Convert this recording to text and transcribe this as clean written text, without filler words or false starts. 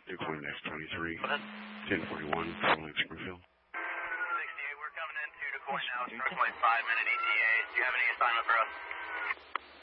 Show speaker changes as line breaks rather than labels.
DuQueen X23,
Go ahead.
1041, calling Springfield.
68, we're coming into DuQueen now. It's approximately 5-minute ETA. Do you have any assignment for us?